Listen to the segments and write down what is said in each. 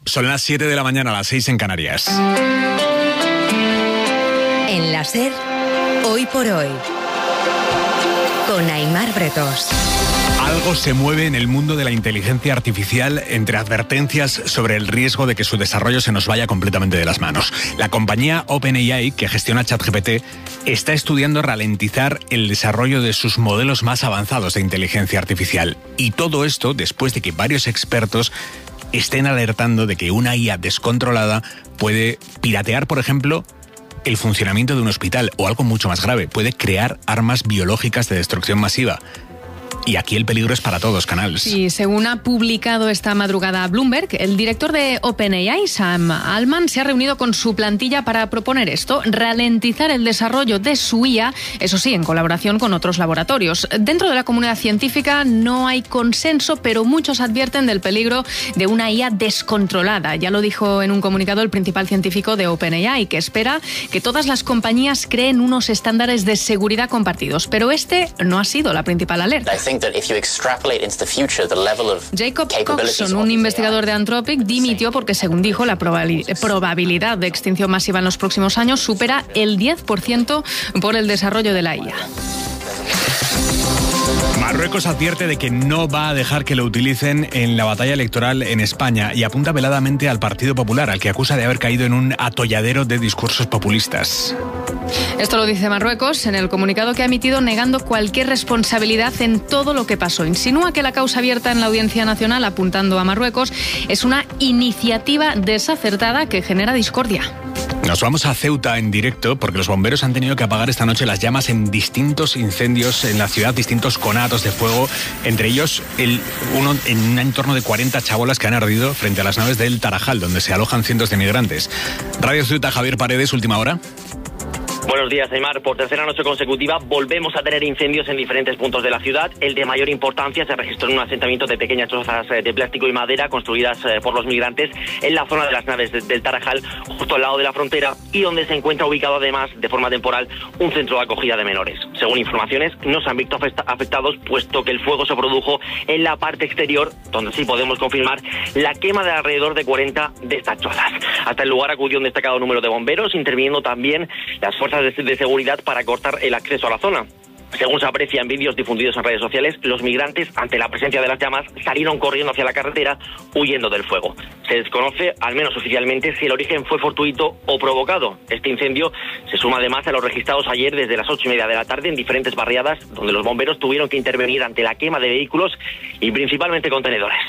Son las 7 de la mañana, las 6 en Canarias. En la SER, Hoy por Hoy, con Aimar Bretos. Algo se mueve en el mundo de la inteligencia artificial entre advertencias sobre el riesgo de que su desarrollo se nos vaya completamente de las manos. La compañía OpenAI, que gestiona ChatGPT, está estudiando ralentizar el desarrollo de sus modelos más avanzados de inteligencia artificial. Y todo esto después de que varios expertos estén alertando de que una IA descontrolada puede piratear, por ejemplo, el funcionamiento de un hospital, o algo mucho más grave, puede crear armas biológicas de destrucción masiva. Y aquí el peligro es para todos, Canals. Sí, según ha publicado esta madrugada Bloomberg, el director de OpenAI, Sam Altman, se ha reunido con su plantilla para proponer esto, ralentizar el desarrollo de su IA, eso sí, en colaboración con otros laboratorios. Dentro de la comunidad científica no hay consenso, pero muchos advierten del peligro de una IA descontrolada. Ya lo dijo en un comunicado el principal científico de OpenAI, que espera que todas las compañías creen unos estándares de seguridad compartidos. Pero este no ha sido la principal alerta. Jacob Coxon, un investigador de Anthropic, dimitió porque, según dijo, la probabilidad de extinción masiva en los próximos años supera el 10% por el desarrollo de la IA. Marruecos advierte de que no va a dejar que lo utilicen en la batalla electoral en España y apunta veladamente al Partido Popular, al que acusa de haber caído en un atolladero de discursos populistas. Esto lo dice Marruecos en el comunicado que ha emitido, negando cualquier responsabilidad en todo lo que pasó. Insinúa que la causa abierta en la Audiencia Nacional, apuntando a Marruecos, es una iniciativa desacertada que genera discordia. Nos vamos a Ceuta en directo porque los bomberos han tenido que apagar esta noche las llamas en distintos incendios en la ciudad, distintos conatos de fuego, entre ellos uno en un entorno de 40 chabolas que han ardido frente a las naves del Tarajal, donde se alojan cientos de migrantes. Radio Ceuta, Javier Paredes, última hora. Buenos días, Aimar. Por tercera noche consecutiva volvemos a tener incendios en diferentes puntos de la ciudad. El de mayor importancia se registró en un asentamiento de pequeñas chozas de plástico y madera construidas por los migrantes en la zona de las naves del Tarajal, justo al lado de la frontera, y donde se encuentra ubicado además, de forma temporal, un centro de acogida de menores. Según informaciones, no se han visto afectados, puesto que el fuego se produjo en la parte exterior, donde sí podemos confirmar la quema de alrededor de 40 de estas chozas. Hasta el lugar acudió un destacado número de bomberos, interviniendo también las fuerzas de seguridad para cortar el acceso a la zona. Según se aprecia en vídeos difundidos en redes sociales, los migrantes, ante la presencia de las llamas, salieron corriendo hacia la carretera, huyendo del fuego. Se desconoce, al menos oficialmente, si el origen fue fortuito o provocado. Este incendio se suma además a los registrados ayer desde las 8:30 de la tarde en diferentes barriadas, donde los bomberos tuvieron que intervenir ante la quema de vehículos y principalmente contenedores.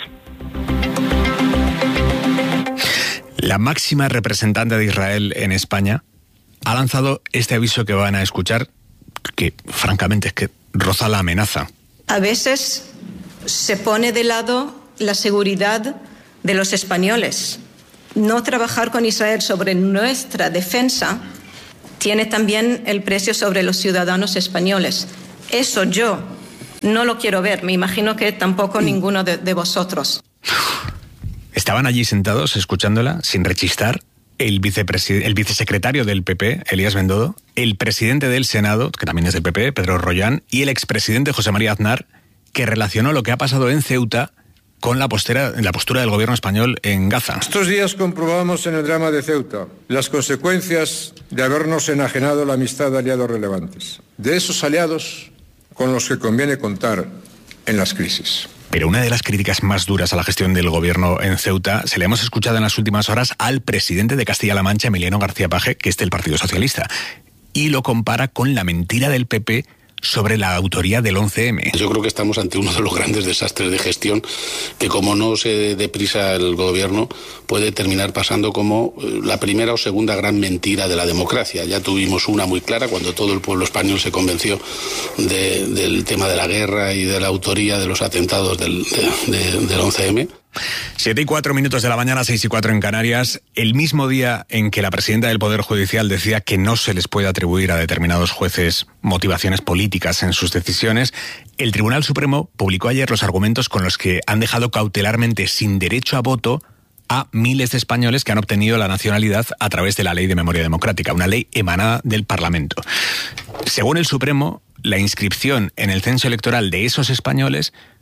La máxima representante de Israel en España ha lanzado este aviso que van a escuchar, que francamente es que roza la amenaza. A veces se pone de lado la seguridad de los españoles. No trabajar con Israel sobre nuestra defensa tiene también el precio sobre los ciudadanos españoles. Eso yo no lo quiero ver. Me imagino que tampoco ninguno de vosotros. Estaban allí sentados escuchándola sin rechistar el vicesecretario del PP, Elías Bendodo, el presidente del Senado, que también es del PP, Pedro Rollán, y el expresidente José María Aznar, que relacionó lo que ha pasado en Ceuta con la postura del gobierno español en Gaza. Estos días comprobamos en el drama de Ceuta las consecuencias de habernos enajenado la amistad de aliados relevantes, de esos aliados con los que conviene contar en las crisis. Pero una de las críticas más duras a la gestión del gobierno en Ceuta se le hemos escuchado en las últimas horas al presidente de Castilla-La Mancha, Emiliano García Paje, que es del Partido Socialista, y lo compara con la mentira del PP sobre la autoría del 11M. Yo creo que estamos ante uno de los grandes desastres de gestión que, como no se dé prisa el gobierno, puede terminar pasando como la primera o segunda gran mentira de la democracia. Ya tuvimos una muy clara cuando todo el pueblo español se convenció del tema de la guerra y de la autoría de los atentados del 11M. 7:04 de la mañana, 6:04 en Canarias. El mismo día en que la presidenta del Poder Judicial decía que no se les puede atribuir a determinados jueces motivaciones políticas en sus decisiones, el Tribunal Supremo publicó ayer los argumentos con los que han dejado cautelarmente sin derecho a voto a miles de españoles que han obtenido la nacionalidad a través de la Ley de Memoria Democrática, una ley emanada del Parlamento. Según el Supremo, la inscripción en el censo electoral de esos españoles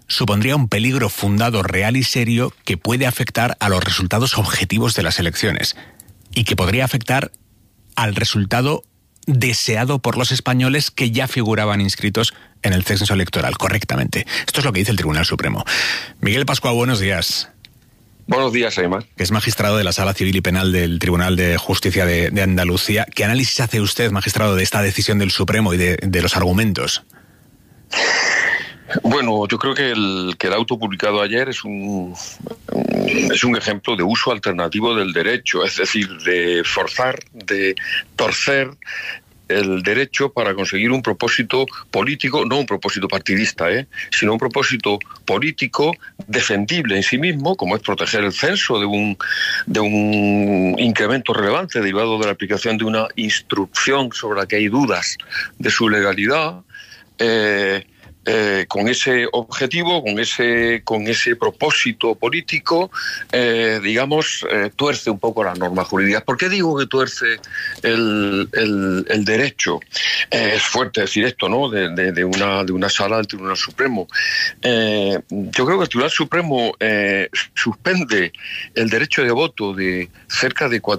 supondría un peligro fundado, real y serio que puede afectar a los resultados objetivos de las elecciones y que podría afectar al resultado deseado por los españoles que ya figuraban inscritos en el censo electoral correctamente. Esto es lo que dice el Tribunal Supremo. Miguel Pascua, buenos días. Buenos días, Aimar. Que es magistrado de la Sala Civil y Penal del Tribunal de Justicia de Andalucía. ¿Qué análisis hace usted, magistrado, de esta decisión del Supremo y de los argumentos? Bueno, yo creo que el auto publicado ayer es un ejemplo de uso alternativo del derecho, es decir, de forzar, de torcer el derecho para conseguir un propósito político, no un propósito partidista, sino un propósito político defendible en sí mismo, como es proteger el censo de un incremento relevante derivado de la aplicación de una instrucción sobre la que hay dudas de su legalidad. Con ese objetivo, con ese propósito político, tuerce un poco las normas jurídicas. ¿Por qué digo que tuerce el derecho? Es fuerte decir esto, ¿no? De una sala del Tribunal Supremo. Yo creo que el Tribunal Supremo suspende el derecho de voto de cerca de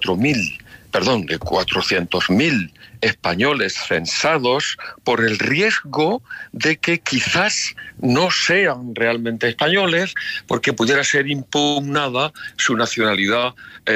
400.000 españoles censados por el riesgo de que quizás no sean realmente españoles porque pudiera ser impugnada su nacionalidad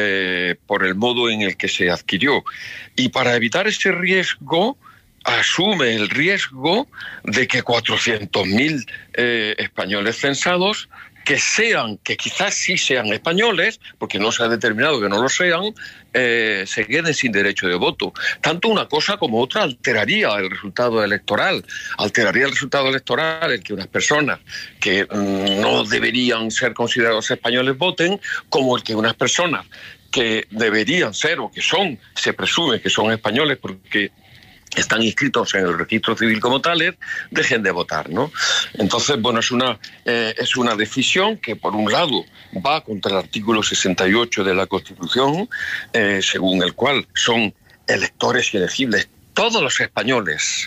por el modo en el que se adquirió. Y para evitar ese riesgo, asume el riesgo de que 400.000 españoles censados que quizás sí sean españoles, porque no se ha determinado que no lo sean, se queden sin derecho de voto. Tanto una cosa como otra alteraría el resultado electoral. Alteraría el resultado electoral el que unas personas que no deberían ser considerados españoles voten, como el que unas personas que deberían ser o que se presume que son españoles porque están inscritos en el registro civil como tales, dejen de votar, ¿no? Entonces, bueno, es una decisión que, por un lado, va contra el artículo 68 de la Constitución, según el cual son electores y elegibles todos los españoles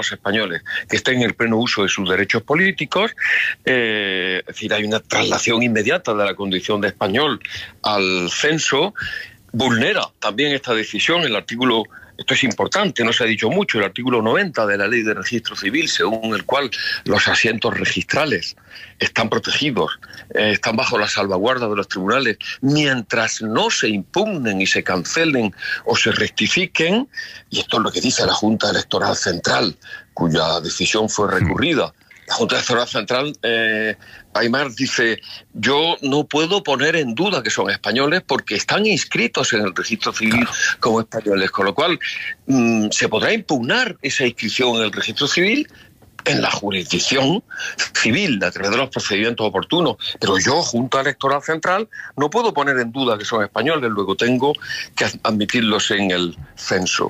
que estén en el pleno uso de sus derechos políticos. Es decir, hay una traslación inmediata de la condición de español al censo. Vulnera también esta decisión el artículo, esto es importante, no se ha dicho mucho, el artículo 90 de la Ley de Registro Civil, según el cual los asientos registrales están protegidos, están bajo la salvaguarda de los tribunales, mientras no se impugnen y se cancelen o se rectifiquen, y esto es lo que dice la Junta Electoral Central, cuya decisión fue recurrida. La Junta Electoral Central, Aimar, dice: yo no puedo poner en duda que son españoles porque están inscritos en el registro civil como españoles, con lo cual se podrá impugnar esa inscripción en el registro civil en la jurisdicción civil a través de los procedimientos oportunos, pero yo, Junta Electoral Central, no puedo poner en duda que son españoles, luego tengo que admitirlos en el censo.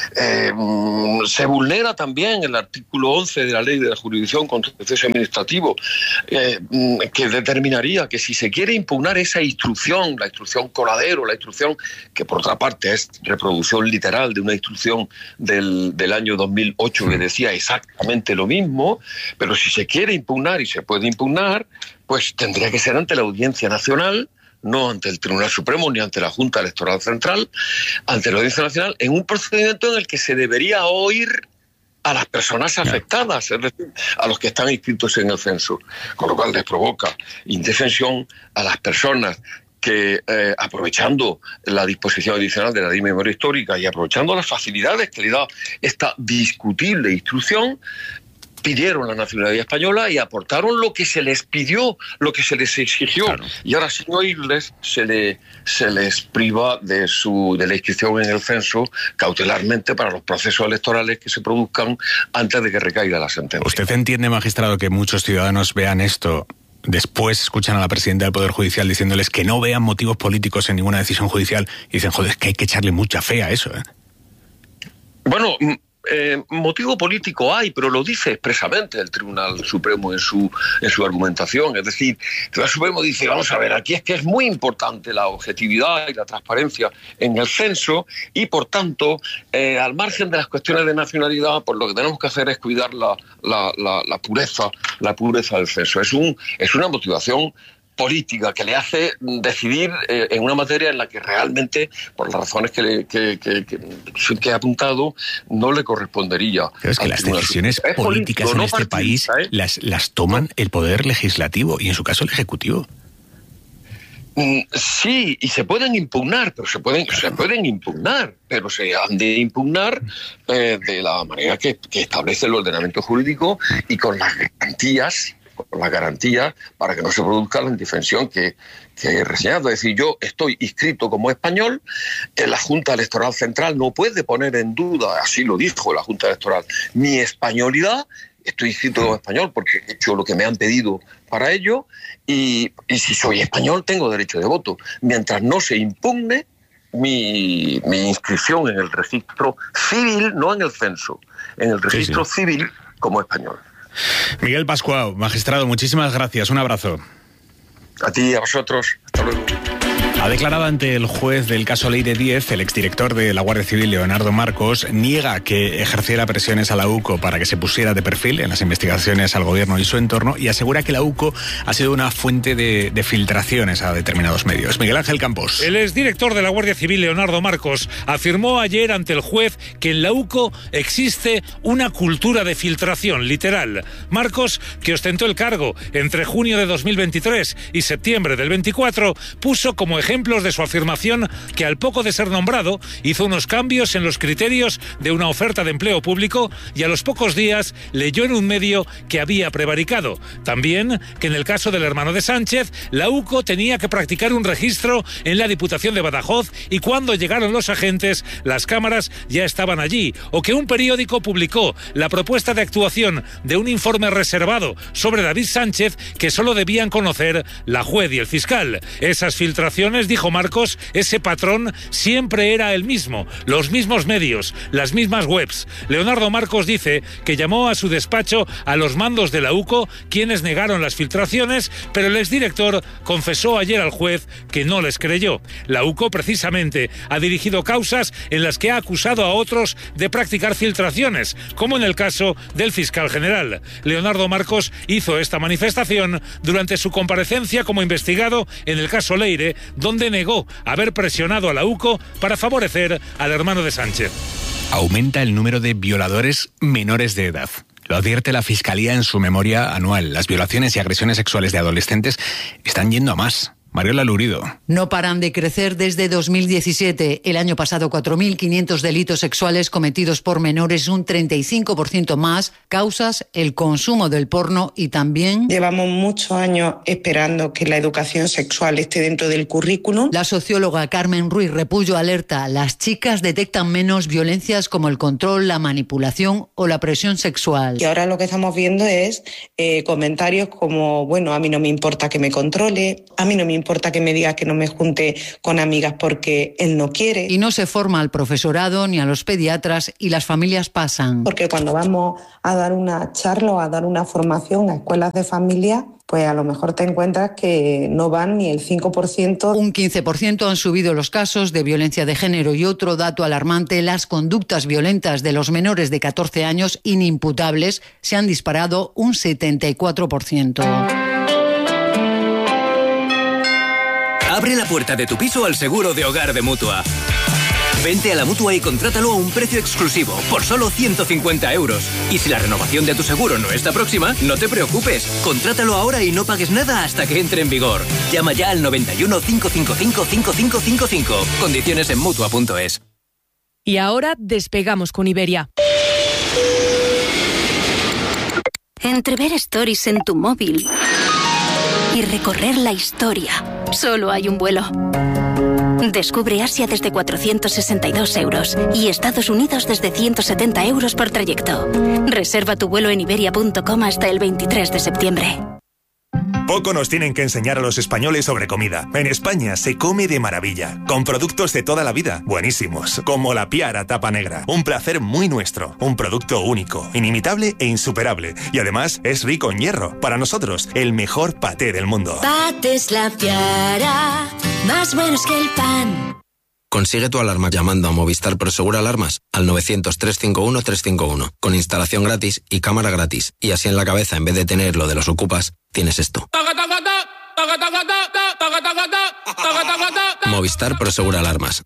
Se vulnera también el artículo 11 de la Ley de la Jurisdicción Contencioso Administrativo, que determinaría que si se quiere impugnar esa instrucción, la instrucción coladero, la instrucción que por otra parte es reproducción literal de una instrucción del año 2008 que decía exactamente lo mismo, pero si se quiere impugnar y se puede impugnar, pues tendría que ser ante la Audiencia Nacional, no ante el Tribunal Supremo ni ante la Junta Electoral Central, ante la Audiencia Nacional, en un procedimiento en el que se debería oír a las personas afectadas, es decir, a los que están inscritos en el censo, con lo cual les provoca indefensión a las personas que, aprovechando la disposición adicional de la Ley de Memoria Histórica y aprovechando las facilidades que le da esta discutible instrucción, pidieron la nacionalidad española y aportaron lo que se les pidió, lo que se les exigió. Claro. Y ahora, sin oírles, se les priva de la inscripción en el censo cautelarmente para los procesos electorales que se produzcan antes de que recaiga la sentencia. ¿Usted entiende, magistrado, que muchos ciudadanos vean esto, después escuchan a la presidenta del Poder Judicial diciéndoles que no vean motivos políticos en ninguna decisión judicial y dicen, joder, es que hay que echarle mucha fe a eso, ¿eh? Bueno, motivo político hay, pero lo dice expresamente el Tribunal Supremo en su argumentación. Es decir, el Tribunal Supremo dice, vamos a ver, aquí es que es muy importante la objetividad y la transparencia en el censo y, por tanto, al margen de las cuestiones de nacionalidad, pues lo que tenemos que hacer es cuidar la pureza del censo. Es una motivación política que le hace decidir en una materia en la que realmente, por las razones que he apuntado, no le correspondería. Pero es que las decisiones políticas en este país las toman el Poder Legislativo y, en su caso, el Ejecutivo. Sí, y se pueden impugnar, pero se pueden impugnar, pero se han de impugnar de la manera que establece el ordenamiento jurídico y con las garantías para que no se produzca la indefensión que he reseñado. Es decir, yo estoy inscrito como español, la Junta Electoral Central no puede poner en duda, así lo dijo la Junta Electoral, mi españolidad. Estoy inscrito como español porque he hecho lo que me han pedido para ello y si soy español tengo derecho de voto. Mientras no se impugne mi inscripción en el registro civil, no en el censo, en el registro civil como español. Miguel Pascual, magistrado, muchísimas gracias. Un abrazo. A ti y a vosotros. Hasta luego. Ha declarado ante el juez del caso Leire 10, el exdirector de la Guardia Civil, Leonardo Marcos, niega que ejerciera presiones a la UCO para que se pusiera de perfil en las investigaciones al gobierno y su entorno, y asegura que la UCO ha sido una fuente de filtraciones a determinados medios. Miguel Ángel Campos. El exdirector de la Guardia Civil, Leonardo Marcos, afirmó ayer ante el juez que en la UCO existe una cultura de filtración, literal. Marcos, que ostentó el cargo entre junio de 2023 y septiembre del 24, puso como ejemplos de su afirmación que al poco de ser nombrado hizo unos cambios en los criterios de una oferta de empleo público y a los pocos días leyó en un medio que había prevaricado. También que en el caso del hermano de Sánchez, la UCO tenía que practicar un registro en la Diputación de Badajoz y cuando llegaron los agentes, las cámaras ya estaban allí. O que un periódico publicó la propuesta de actuación de un informe reservado sobre David Sánchez que solo debían conocer la juez y el fiscal. Esas filtraciones, dijo Marcos, ese patrón siempre era el mismo, los mismos medios, las mismas webs. Leonardo Marcos dice que llamó a su despacho a los mandos de la UCO, quienes negaron las filtraciones, pero el exdirector confesó ayer al juez que no les creyó. La UCO, precisamente, ha dirigido causas en las que ha acusado a otros de practicar filtraciones, como en el caso del fiscal general. Leonardo Marcos hizo esta manifestación durante su comparecencia como investigado en el caso Leire, donde negó haber presionado a la UCO para favorecer al hermano de Sánchez. Aumenta el número de violadores menores de edad. Lo advierte la Fiscalía en su memoria anual. Las violaciones y agresiones sexuales de adolescentes están yendo a más. Mariola Lurido. No paran de crecer desde 2017. El año pasado, 4.500 delitos sexuales cometidos por menores, un 35% más. Causas, el consumo del porno y también... Llevamos muchos años esperando que la educación sexual esté dentro del currículum. La socióloga Carmen Ruiz Repullo alerta. Las chicas detectan menos violencias como el control, la manipulación o la presión sexual. Y ahora lo que estamos viendo es comentarios como, bueno, a mí no me importa que me controle, a mí no me importa que me diga que no me junte con amigas porque él no quiere. Y no se forma al profesorado ni a los pediatras y las familias pasan. Porque cuando vamos a dar una charla o a dar una formación a escuelas de familia, pues a lo mejor te encuentras que no van ni el 5%. Un 15% han subido los casos de violencia de género y otro dato alarmante, las conductas violentas de los menores de 14 años inimputables se han disparado un 74%. Abre la puerta de tu piso al seguro de hogar de Mutua. Vente a la Mutua y contrátalo a un precio exclusivo, por solo 150 euros. Y si la renovación de tu seguro no está próxima, no te preocupes. Contrátalo ahora y no pagues nada hasta que entre en vigor. Llama ya al 91 555 5555. Condiciones en Mutua.es. Y ahora despegamos con Iberia. Entre ver stories en tu móvil y recorrer la historia, solo hay un vuelo. Descubre Asia desde 462 euros y Estados Unidos desde 170 euros por trayecto. Reserva tu vuelo en iberia.com hasta el 23 de septiembre. Poco nos tienen que enseñar a los españoles sobre comida. En España se come de maravilla, con productos de toda la vida, buenísimos, como la Piara Tapa Negra. Un placer muy nuestro, un producto único, inimitable e insuperable. Y además es rico en hierro. Para nosotros, el mejor paté del mundo. Patés La Piara, más buenos que el pan. Consigue tu alarma llamando a Movistar Prosegur Alarmas al 900-351-351, con instalación gratis y cámara gratis. Y así en la cabeza, en vez de tener lo de los ocupas, tienes esto. Movistar Prosegur Alarmas.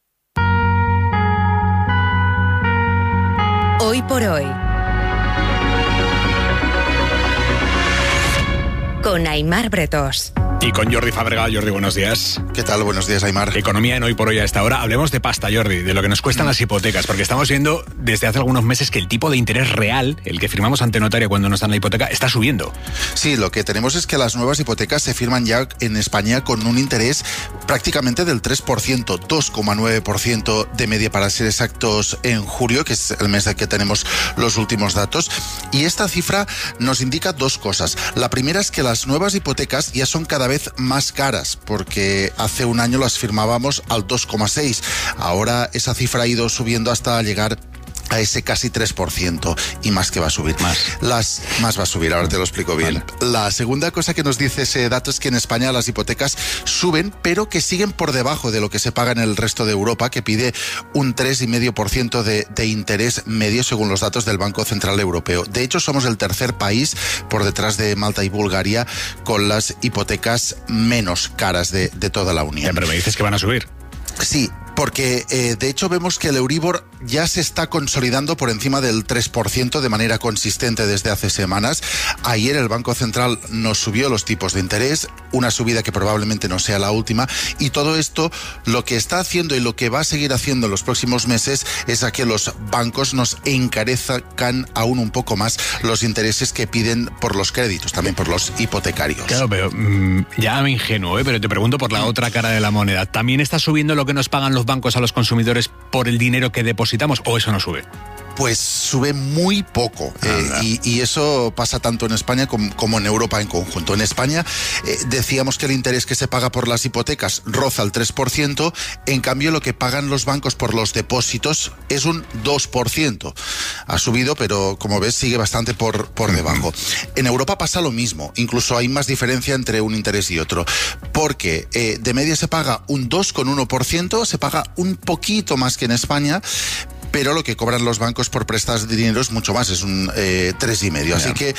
Hoy por hoy. Con Aimar Bretós. Y con Jordi Fábrega. Jordi, buenos días. ¿Qué tal? Buenos días, Aimar. Economía en Hoy por Hoy a esta hora. Hablemos de pasta, Jordi, de lo que nos cuestan las hipotecas, porque estamos viendo desde hace algunos meses que el tipo de interés real, el que firmamos ante notario cuando nos dan la hipoteca, está subiendo. Sí, lo que tenemos es que las nuevas hipotecas se firman ya en España con un interés prácticamente del 3%, 2,9% de media para ser exactos en julio, que es el mes de que tenemos los últimos datos. Y esta cifra nos indica dos cosas. La primera es que las nuevas hipotecas ya son cada vez más caras, porque hace un año las firmábamos al 2,6%. Ahora esa cifra ha ido subiendo hasta llegar a ese casi 3%, y más que va a subir. Más va a subir, ahora te lo explico bien. Vale. La segunda cosa que nos dice ese dato es que en España las hipotecas suben, pero que siguen por debajo de lo que se paga en el resto de Europa, que pide un 3,5% de interés medio según los datos del Banco Central Europeo. De hecho, somos el tercer país por detrás de Malta y Bulgaria con las hipotecas menos caras de toda la Unión. Pero me dices que van a subir. Sí, porque de hecho vemos que el Euribor ya se está consolidando por encima del 3% de manera consistente desde hace semanas. Ayer el Banco Central nos subió los tipos de interés, una subida que probablemente no sea la última, y todo esto lo que está haciendo y lo que va a seguir haciendo en los próximos meses es a que los bancos nos encarezcan aún un poco más los intereses que piden por los créditos, también por los hipotecarios. Claro, pero ya me ingenuo, pero te pregunto por la otra cara de la moneda. ¿También está subiendo lo que nos pagan los bancos a los consumidores por el dinero que depositamos, o eso no sube? Pues sube muy poco, y eso pasa tanto en España como en Europa en conjunto. En España decíamos que el interés que se paga por las hipotecas roza el 3%, en cambio lo que pagan los bancos por los depósitos es un 2%. Ha subido, pero como ves sigue bastante por debajo. En Europa pasa lo mismo, incluso hay más diferencia entre un interés y otro, porque de media se paga un 2,1%, se paga un poquito más que en España, pero lo que cobran los bancos por prestar dinero es mucho más, es un 3,5%. Así que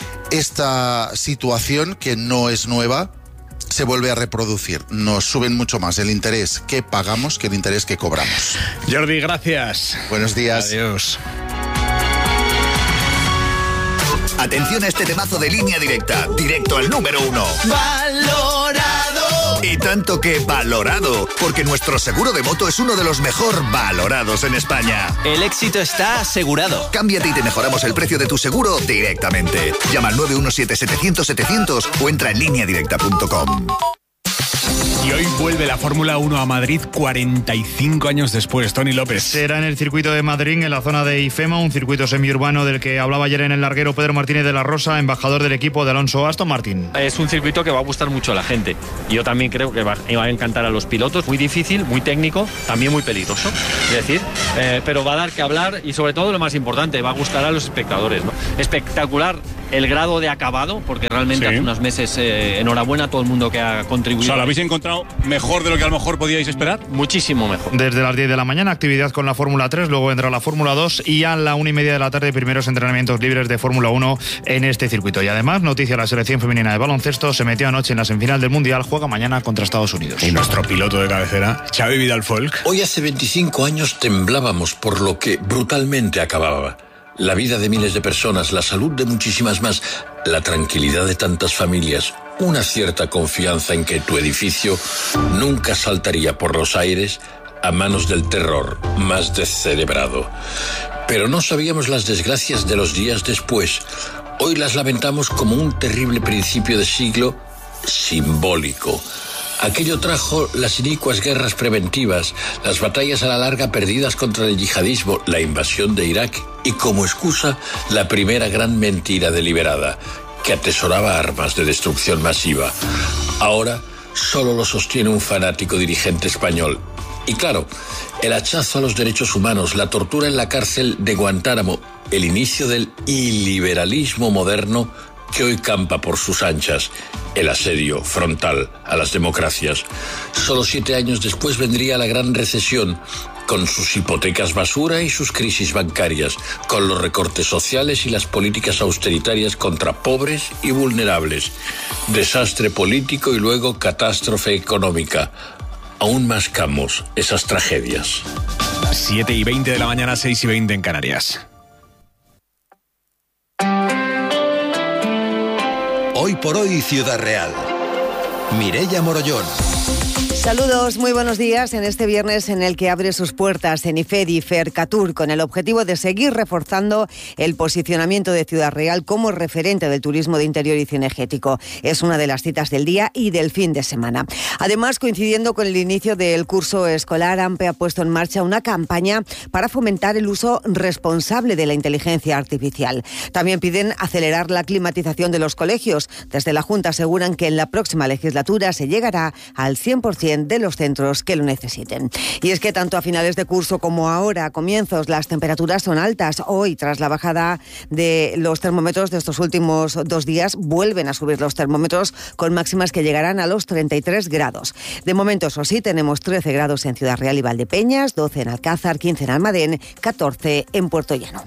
esta situación, que no es nueva, se vuelve a reproducir. Nos suben mucho más el interés que pagamos que el interés que cobramos. Jordi, gracias. Buenos días. Adiós. Atención a este temazo de Línea Directa, directo al número 1. ¡Valorado! Y tanto que valorado, porque nuestro seguro de moto es uno de los mejor valorados en España. El éxito está asegurado. Cámbiate y te mejoramos el precio de tu seguro directamente. Llama al 917-700-700 o entra en lineadirecta.com. Y hoy vuelve la Fórmula 1 a Madrid 45 años después. Tony López. Será en el circuito de Madrid, en la zona de IFEMA, un circuito semiurbano del que hablaba ayer en el larguero Pedro Martínez de la Rosa, embajador del equipo de Alonso Aston Martin. Es un circuito que va a gustar mucho a la gente. Yo también creo que va a encantar a los pilotos. Muy difícil, muy técnico, también muy peligroso. Es decir, pero va a dar que hablar y sobre todo lo más importante, va a gustar a los espectadores, ¿no? Espectacular el grado de acabado, porque realmente hace unos meses, enhorabuena a todo el mundo que ha contribuido. O sea, ¿lo habéis encontrado mejor de lo que a lo mejor podíais esperar? Muchísimo mejor. Desde las 10 de la mañana, actividad con la Fórmula 3, luego vendrá la Fórmula 2 y a la 1:30 de la tarde, primeros entrenamientos libres de Fórmula 1 en este circuito. Y además, noticia, la selección femenina de baloncesto se metió anoche en la semifinal del Mundial, juega mañana contra Estados Unidos. Y nuestro piloto de cabecera, Xavi Vidal Folk. Hoy hace 25 años temblábamos por lo que brutalmente acababa. La vida de miles de personas, la salud de muchísimas más, la tranquilidad de tantas familias, una cierta confianza en que tu edificio nunca saltaría por los aires a manos del terror más descerebrado. Pero no sabíamos las desgracias de los días después. Hoy las lamentamos como un terrible principio de siglo simbólico. Aquello trajo las inicuas guerras preventivas, las batallas a la larga perdidas contra el yihadismo, la invasión de Irak y como excusa la primera gran mentira deliberada, que atesoraba armas de destrucción masiva. Ahora solo lo sostiene un fanático dirigente español. Y claro, el hachazo a los derechos humanos, la tortura en la cárcel de Guantánamo, el inicio del iliberalismo moderno que hoy campa por sus anchas, el asedio frontal a las democracias. Solo 7 años después vendría la gran recesión, con sus hipotecas basura y sus crisis bancarias, con los recortes sociales y las políticas austeritarias contra pobres y vulnerables. Desastre político y luego catástrofe económica. Aún mascamos esas tragedias. 7:20 de la mañana, 6:20 en Canarias. Hoy por hoy, Ciudad Real. Mireia Morollón. Saludos, muy buenos días en este viernes en el que abre sus puertas en IFEDI Fercatur con el objetivo de seguir reforzando el posicionamiento de Ciudad Real como referente del turismo de interior y cinegético. Es una de las citas del día y del fin de semana. Además, coincidiendo con el inicio del curso escolar, AMPE ha puesto en marcha una campaña para fomentar el uso responsable de la inteligencia artificial. También piden acelerar la climatización de los colegios. Desde la Junta aseguran que en la próxima legislatura se llegará al 100% de los centros que lo necesiten. Y es que tanto a finales de curso como ahora a comienzos las temperaturas son altas. Hoy, tras la bajada de los termómetros de estos últimos 2 días, vuelven a subir los termómetros con máximas que llegarán a los 33 grados. De momento, eso sí, tenemos 13 grados en Ciudad Real y Valdepeñas, 12 en Alcázar, 15 en Almadén, 14 en Puerto Llano.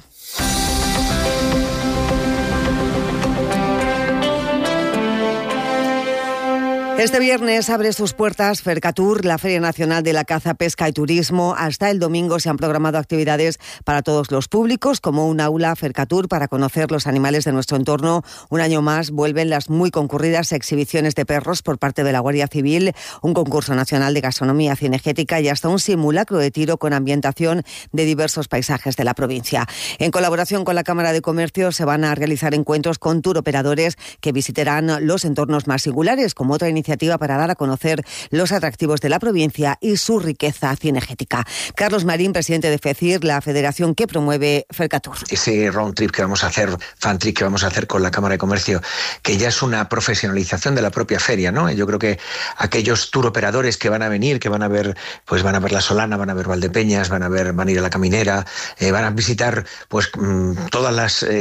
Este viernes abre sus puertas Fercatur, la Feria Nacional de la Caza, Pesca y Turismo. Hasta el domingo se han programado actividades para todos los públicos, como un aula Fercatur para conocer los animales de nuestro entorno. Un año más vuelven las muy concurridas exhibiciones de perros por parte de la Guardia Civil, un concurso nacional de gastronomía cinegética y hasta un simulacro de tiro con ambientación de diversos paisajes de la provincia. En colaboración con la Cámara de Comercio se van a realizar encuentros con turoperadores que visitarán los entornos más singulares, como otra iniciativa para dar a conocer los atractivos de la provincia y su riqueza cinegética. Carlos Marín, presidente de FECIR, la federación que promueve Fercatur. Ese round trip que vamos a hacer, fan trip que vamos a hacer con la Cámara de Comercio, que ya es una profesionalización de la propia feria, ¿no? Yo creo que aquellos turoperadores que van a venir, que van a ver, pues van a ver la Solana, van a ver Valdepeñas, van a ir a la Caminera, van a visitar, pues todas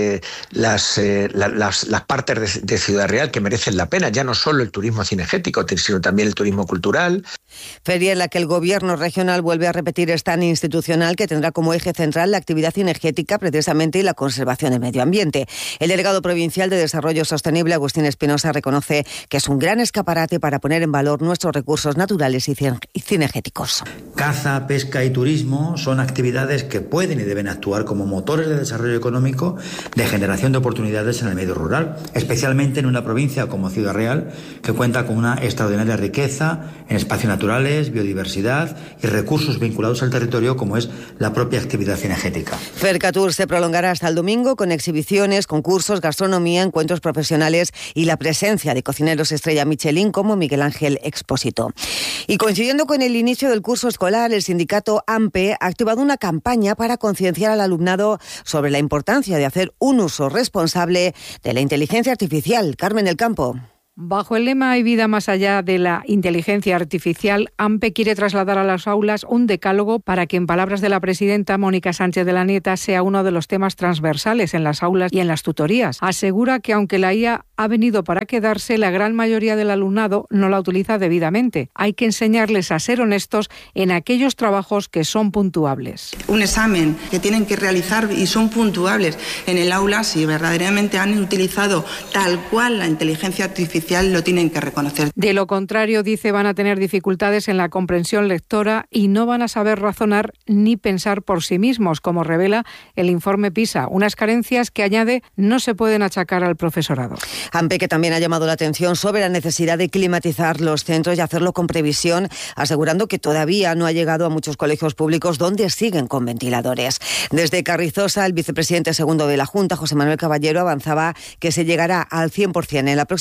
las partes de Ciudad Real que merecen la pena, ya no solo el turismo cinegético, sino también el turismo cultural. Feria en la que el Gobierno regional vuelve a repetir stand institucional que tendrá como eje central la actividad cinegética precisamente y la conservación del medio ambiente. El delegado provincial de Desarrollo Sostenible, Agustín Espinosa, reconoce que es un gran escaparate para poner en valor nuestros recursos naturales y cinegéticos. Caza, pesca y turismo son actividades que pueden y deben actuar como motores de desarrollo económico, de generación de oportunidades en el medio rural, especialmente en una provincia como Ciudad Real, que cuenta con una extraordinaria riqueza en espacios naturales, biodiversidad y recursos vinculados al territorio, como es la propia actividad cinegética. Fercatur se prolongará hasta el domingo con exhibiciones, concursos, gastronomía, encuentros profesionales y la presencia de cocineros estrella Michelin como Miguel Ángel Expósito. Y coincidiendo con el inicio del curso escolar, el sindicato AMPE ha activado una campaña para concienciar al alumnado sobre la importancia de hacer un uso responsable de la inteligencia artificial. Carmen del Campo. Bajo el lema Hay vida más allá de la inteligencia artificial, AMPE quiere trasladar a las aulas un decálogo para que, en palabras de la presidenta Mónica Sánchez de la Nieta, sea uno de los temas transversales en las aulas y en las tutorías. Asegura que aunque la IA ha venido para quedarse, la gran mayoría del alumnado no la utiliza debidamente. Hay que enseñarles a ser honestos en aquellos trabajos que son puntuables. Un examen que tienen que realizar y son puntuables en el aula, si verdaderamente han utilizado tal cual la inteligencia artificial, lo tienen que reconocer. De lo contrario, dice, van a tener dificultades en la comprensión lectora y no van a saber razonar ni pensar por sí mismos, como revela el informe PISA. Unas carencias que, añade, no se pueden achacar al profesorado. AMPE, que también ha llamado la atención sobre la necesidad de climatizar los centros y hacerlo con previsión, asegurando que todavía no ha llegado a muchos colegios públicos donde siguen con ventiladores. Desde Carrizosa, el vicepresidente segundo de la Junta, José Manuel Caballero, avanzaba que se llegará al 100% en la próxima legislatura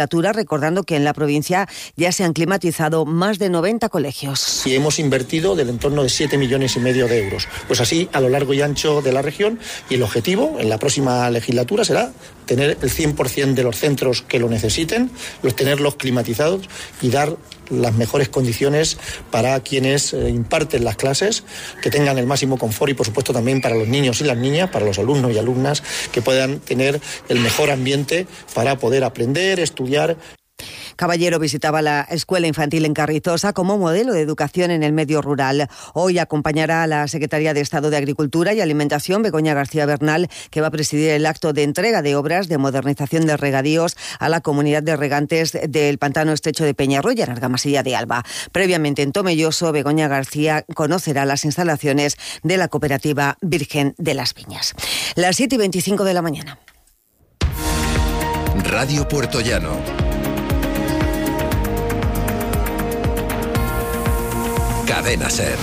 legislatura, recordando que en la provincia ya se han climatizado más de 90 colegios. Y hemos invertido del entorno de 7,5 millones de euros. Pues así, a lo largo y ancho de la región, y el objetivo en la próxima legislatura será tener el 100% de los centros que lo necesiten, tenerlos climatizados y dar las mejores condiciones para quienes imparten las clases, que tengan el máximo confort y por supuesto también para los niños y las niñas, para los alumnos y alumnas, que puedan tener el mejor ambiente para poder aprender, estudiar. Caballero visitaba la escuela infantil en Carrizosa como modelo de educación en el medio rural. Hoy acompañará a la Secretaría de Estado de Agricultura y Alimentación, Begoña García Bernal, que va a presidir el acto de entrega de obras de modernización de regadíos a la comunidad de regantes del pantano estrecho de Peñarroya, en Argamasilla de Alba. Previamente en Tomelloso, Begoña García conocerá las instalaciones de la cooperativa Virgen de las Viñas. Las 7:25 de la mañana. Radio Puertollano. Cadena SER.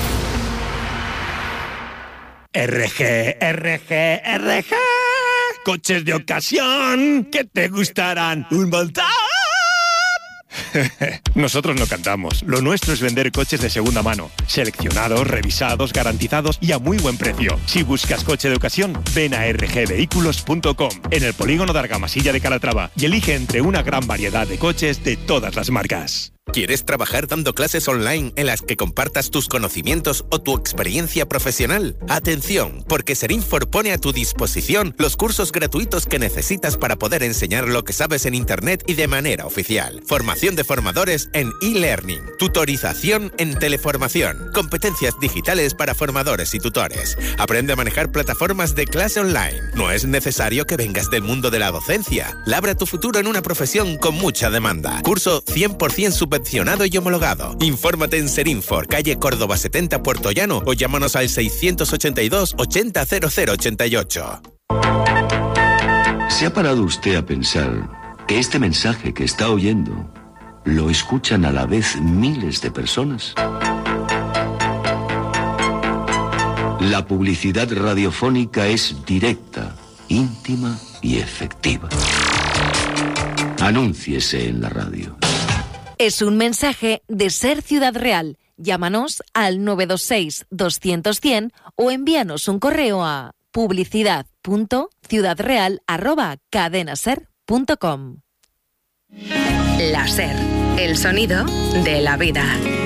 RG. Coches de ocasión que te gustarán un montón. Nosotros no cantamos. Lo nuestro es vender coches de segunda mano, seleccionados, revisados, garantizados y a muy buen precio. Si buscas coche de ocasión, ven a rgvehículos.com, en el polígono de Argamasilla de Calatrava, y elige entre una gran variedad de coches de todas las marcas. ¿Quieres trabajar dando clases online en las que compartas tus conocimientos o tu experiencia profesional? Atención, porque Serinfor pone a tu disposición los cursos gratuitos que necesitas para poder enseñar lo que sabes en Internet y de manera oficial. Formación de formadores en e-learning, tutorización en teleformación, competencias digitales para formadores y tutores. Aprende a manejar plataformas de clase online. No es necesario que vengas del mundo de la docencia. Labra tu futuro en una profesión con mucha demanda. Curso 100% subvencionado y homologado. Infórmate en Serinfor, calle Córdoba 70, Puertollano, o llámanos al 682 80 0088. ¿Se ha parado usted a pensar que este mensaje que está oyendo lo escuchan a la vez miles de personas? La publicidad radiofónica es directa, íntima y efectiva. Anúnciese en la radio. Es un mensaje de SER Ciudad Real. Llámanos al 926 200 100 o envíanos un correo a publicidad.ciudadreal@cadenaser.com. La SER, el sonido de la vida.